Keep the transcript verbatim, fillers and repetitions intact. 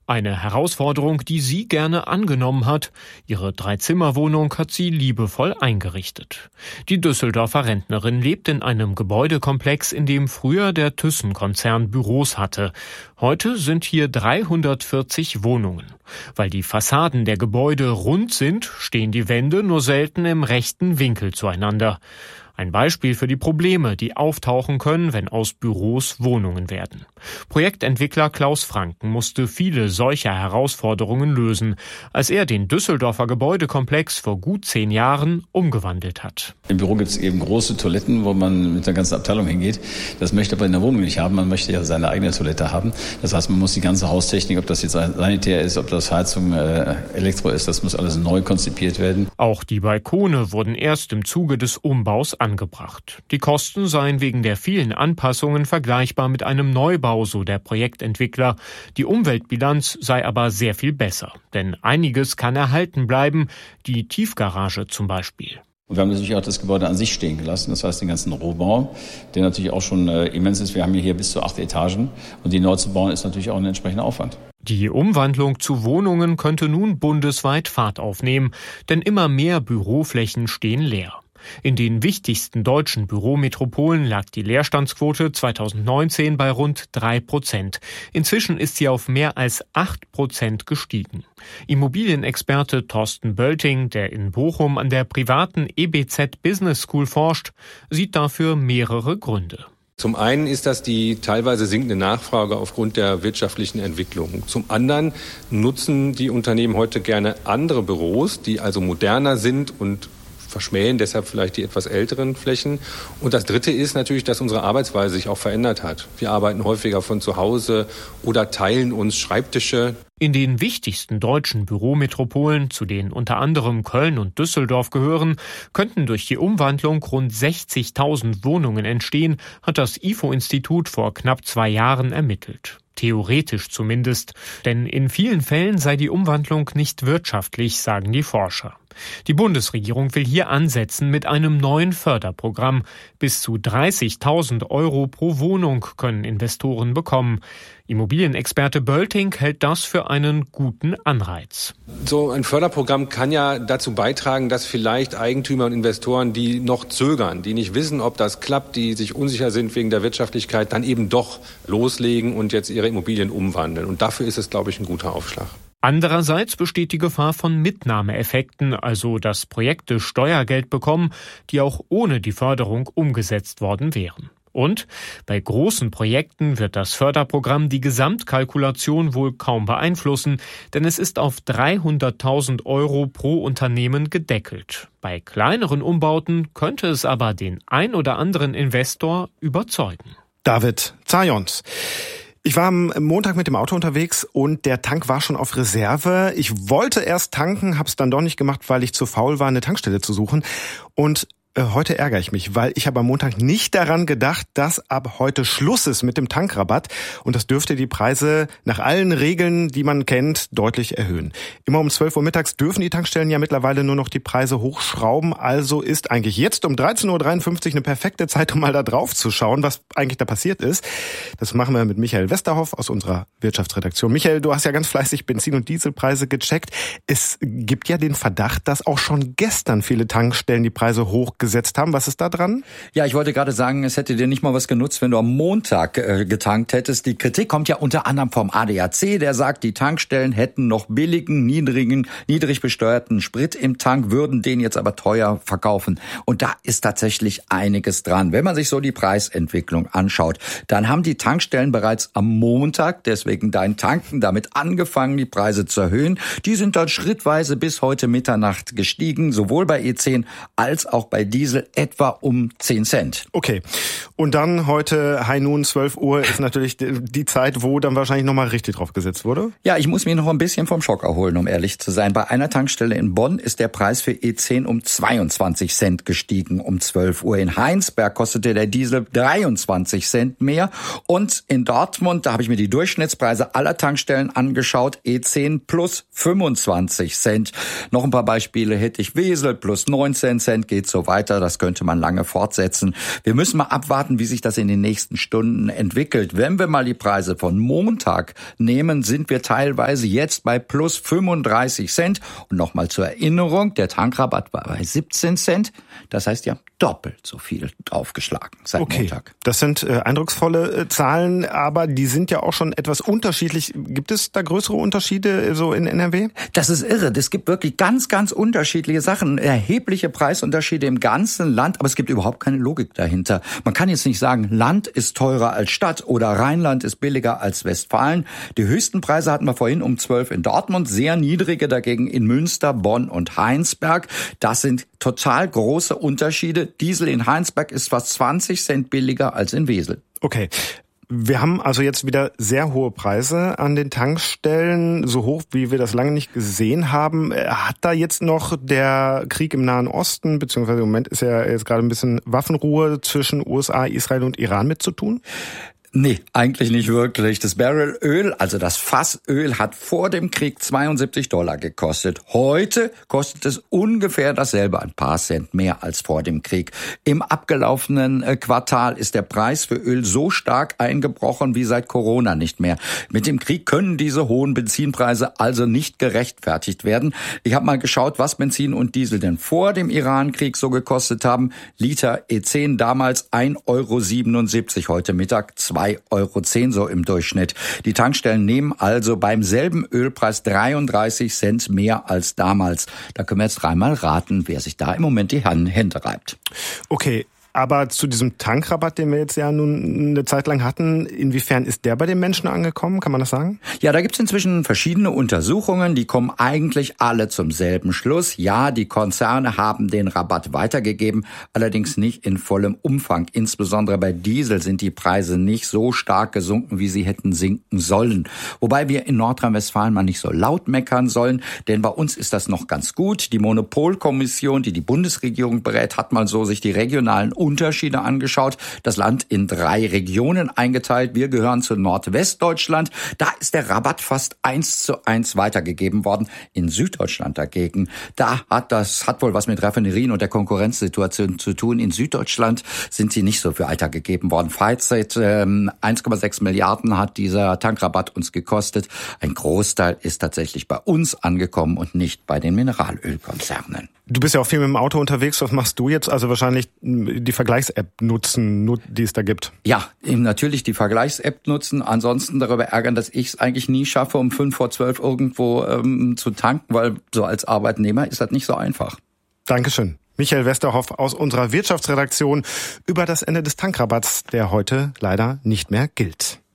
Eine Herausforderung, die sie gerne angenommen hat. Ihre Dreizimmerwohnung hat sie liebevoll eingerichtet. Die Düsseldorfer Rentnerin lebt in einem Gebäudekomplex, in dem früher der Thyssen-Konzern Büros hatte. Heute sind hier dreihundertvierzig Wohnungen. Weil die Fassaden der Gebäude rund sind, stehen die Wände nur selten im rechten Winkel zueinander. Ein Beispiel für die Probleme, die auftauchen können, wenn aus Büros Wohnungen werden. Projektentwickler Klaus Franken musste viele solcher Herausforderungen lösen, als er den Düsseldorfer Gebäudekomplex vor gut zehn Jahren umgewandelt hat. Im Büro gibt es eben große Toiletten, wo man mit der ganzen Abteilung hingeht. Das möchte aber in der Wohnung nicht haben. Man möchte ja seine eigene Toilette haben. Das heißt, man muss die ganze Haustechnik, ob das jetzt sanitär ist, ob das Heizung, äh, Elektro ist, das muss alles neu konzipiert werden. Auch die Balkone wurden erst im Zuge des Umbaus angebracht. Die Kosten seien wegen der vielen Anpassungen vergleichbar mit einem Neubau, so der Projektentwickler. Die Umweltbilanz sei aber sehr viel besser, denn einiges kann erhalten bleiben, die Tiefgarage zum Beispiel. Und wir haben natürlich auch das Gebäude an sich stehen gelassen, das heißt den ganzen Rohbau, der natürlich auch schon äh, immens ist. Wir haben hier bis zu acht Etagen und die neu zu bauen ist natürlich auch ein entsprechender Aufwand. Die Umwandlung zu Wohnungen könnte nun bundesweit Fahrt aufnehmen, denn immer mehr Büroflächen stehen leer. In den wichtigsten deutschen Bürometropolen lag die Leerstandsquote zweitausendneunzehn bei rund drei Prozent. Inzwischen ist sie auf mehr als acht Prozent gestiegen. Immobilienexperte Thorsten Bölting, der in Bochum an der privaten E B Z Business School forscht, sieht dafür mehrere Gründe. Zum einen ist das die teilweise sinkende Nachfrage aufgrund der wirtschaftlichen Entwicklung. Zum anderen nutzen die Unternehmen heute gerne andere Büros, die also moderner sind und verschmähen deshalb vielleicht die etwas älteren Flächen. Und das Dritte ist natürlich, dass unsere Arbeitsweise sich auch verändert hat. Wir arbeiten häufiger von zu Hause oder teilen uns Schreibtische. In den wichtigsten deutschen Bürometropolen, zu denen unter anderem Köln und Düsseldorf gehören, könnten durch die Umwandlung rund sechzigtausend Wohnungen entstehen, hat das I F O-Institut vor knapp zwei Jahren ermittelt. Theoretisch zumindest, denn in vielen Fällen sei die Umwandlung nicht wirtschaftlich, sagen die Forscher. Die Bundesregierung will hier ansetzen mit einem neuen Förderprogramm. Bis zu dreißigtausend Euro pro Wohnung können Investoren bekommen. Immobilienexperte Bölting hält das für einen guten Anreiz. So ein Förderprogramm kann ja dazu beitragen, dass vielleicht Eigentümer und Investoren, die noch zögern, die nicht wissen, ob das klappt, die sich unsicher sind wegen der Wirtschaftlichkeit, dann eben doch loslegen und jetzt ihre Immobilien umwandeln. Und dafür ist es, glaube ich, ein guter Aufschlag. Andererseits besteht die Gefahr von Mitnahmeeffekten, also dass Projekte Steuergeld bekommen, die auch ohne die Förderung umgesetzt worden wären. Und bei großen Projekten wird das Förderprogramm die Gesamtkalkulation wohl kaum beeinflussen, denn es ist auf dreihunderttausend Euro pro Unternehmen gedeckelt. Bei kleineren Umbauten könnte es aber den ein oder anderen Investor überzeugen. David Zajons. Ich war am Montag mit dem Auto unterwegs und der Tank war schon auf Reserve. Ich wollte erst tanken, habe es dann doch nicht gemacht, weil ich zu faul war, eine Tankstelle zu suchen. Und heute ärgere ich mich, weil ich habe am Montag nicht daran gedacht, dass ab heute Schluss ist mit dem Tankrabatt und das dürfte die Preise nach allen Regeln, die man kennt, deutlich erhöhen. Immer um zwölf Uhr mittags dürfen die Tankstellen ja mittlerweile nur noch die Preise hochschrauben, also ist eigentlich jetzt um dreizehn Uhr dreiundfünfzig eine perfekte Zeit, um mal da drauf zu schauen, was eigentlich da passiert ist. Das machen wir mit Michael Westerhoff aus unserer Wirtschaftsredaktion. Michael, du hast ja ganz fleißig Benzin- und Dieselpreise gecheckt. Es gibt ja den Verdacht, dass auch schon gestern viele Tankstellen die Preise hochgesetzt haben. Was ist da dran? Ja, ich wollte gerade sagen, es hätte dir nicht mal was genutzt, wenn du am Montag äh, getankt hättest. Die Kritik kommt ja unter anderem vom A D A C, der sagt, die Tankstellen hätten noch billigen, niedrigen, niedrig besteuerten Sprit im Tank, würden den jetzt aber teuer verkaufen. Und da ist tatsächlich einiges dran. Wenn man sich so die Preisentwicklung anschaut, dann haben die Tankstellen bereits am Montag, deswegen dein Tanken, damit angefangen, die Preise zu erhöhen. Die sind dann schrittweise bis heute Mitternacht gestiegen, sowohl bei E zehn als auch bei Diesel etwa um zehn Cent. Okay. Und dann heute High Noon, zwölf Uhr, ist natürlich die Zeit, wo dann wahrscheinlich nochmal richtig drauf gesetzt wurde? Ja, ich muss mich noch ein bisschen vom Schock erholen, um ehrlich zu sein. Bei einer Tankstelle in Bonn ist der Preis für E zehn um zweiundzwanzig Cent gestiegen um zwölf Uhr. In Heinsberg kostete der Diesel dreiundzwanzig Cent mehr. Und in Dortmund, da habe ich mir die Durchschnittspreise aller Tankstellen angeschaut, E zehn plus fünfundzwanzig Cent. Noch ein paar Beispiele hätte ich. Wesel plus neunzehn Cent, geht so weiter. weiter. Das könnte man lange fortsetzen. Wir müssen mal abwarten, wie sich das in den nächsten Stunden entwickelt. Wenn wir mal die Preise von Montag nehmen, sind wir teilweise jetzt bei plus fünfunddreißig Cent. Und nochmal zur Erinnerung, der Tankrabatt war bei siebzehn Cent. Das heißt ja doppelt so viel draufgeschlagen seit okay. Montag. Das sind äh, eindrucksvolle äh, Zahlen, aber die sind ja auch schon etwas unterschiedlich. Gibt es da größere Unterschiede äh, so in N R W? Das ist irre. Es gibt wirklich ganz, ganz unterschiedliche Sachen. Erhebliche Preisunterschiede im ganzen Land, aber es gibt überhaupt keine Logik dahinter. Man kann jetzt nicht sagen, Land ist teurer als Stadt oder Rheinland ist billiger als Westfalen. Die höchsten Preise hatten wir vorhin um zwölf in Dortmund, sehr niedrige dagegen in Münster, Bonn und Heinsberg. Das sind total große Unterschiede. Diesel in Heinsberg ist fast zwanzig Cent billiger als in Wesel. Okay. Wir haben also jetzt wieder sehr hohe Preise an den Tankstellen, so hoch, wie wir das lange nicht gesehen haben. Hat da jetzt noch der Krieg im Nahen Osten, beziehungsweise im Moment ist ja jetzt gerade ein bisschen Waffenruhe zwischen U S A, Israel und Iran mit zu tun? Nee, eigentlich nicht wirklich. Das Barrel Öl, also das Fassöl, hat vor dem Krieg zweiundsiebzig Dollar gekostet. Heute kostet es ungefähr dasselbe, ein paar Cent mehr als vor dem Krieg. Im abgelaufenen Quartal ist der Preis für Öl so stark eingebrochen wie seit Corona nicht mehr. Mit dem Krieg können diese hohen Benzinpreise also nicht gerechtfertigt werden. Ich habe mal geschaut, was Benzin und Diesel denn vor dem Irankrieg so gekostet haben. Liter E zehn damals ein Euro siebenundsiebzig, heute Mittag zwei Euro zehn so im Durchschnitt. Die Tankstellen nehmen also beim selben Ölpreis dreiunddreißig Cent mehr als damals. Da können wir jetzt dreimal raten, wer sich da im Moment die Hände reibt. Okay. Aber zu diesem Tankrabatt, den wir jetzt ja nun eine Zeit lang hatten, inwiefern ist der bei den Menschen angekommen? Kann man das sagen? Ja, da gibt's inzwischen verschiedene Untersuchungen, die kommen eigentlich alle zum selben Schluss. Ja, die Konzerne haben den Rabatt weitergegeben, allerdings nicht in vollem Umfang. Insbesondere bei Diesel sind die Preise nicht so stark gesunken, wie sie hätten sinken sollen. Wobei wir in Nordrhein-Westfalen mal nicht so laut meckern sollen, denn bei uns ist das noch ganz gut. Die Monopolkommission, die die Bundesregierung berät, hat mal so sich die regionalen Unterschiede angeschaut. Das Land in drei Regionen eingeteilt. Wir gehören zu Nordwestdeutschland. Da ist der Rabatt fast eins zu eins weitergegeben worden. In Süddeutschland dagegen, da hat das hat wohl was mit Raffinerien und der Konkurrenzsituation zu tun. In Süddeutschland sind sie nicht so für weitergegeben worden. Fazit, ähm, eins Komma sechs Milliarden hat dieser Tankrabatt uns gekostet. Ein Großteil ist tatsächlich bei uns angekommen und nicht bei den Mineralölkonzernen. Du bist ja auch viel mit dem Auto unterwegs. Was machst du jetzt? Also wahrscheinlich die Vergleichs-App nutzen, die es da gibt. Ja, eben natürlich die Vergleichs-App nutzen. Ansonsten darüber ärgern, dass ich es eigentlich nie schaffe, um fünf vor zwölf irgendwo ähm, zu tanken, weil so als Arbeitnehmer ist das nicht so einfach. Dankeschön. Michael Westerhoff aus unserer Wirtschaftsredaktion über das Ende des Tankrabatts, der heute leider nicht mehr gilt.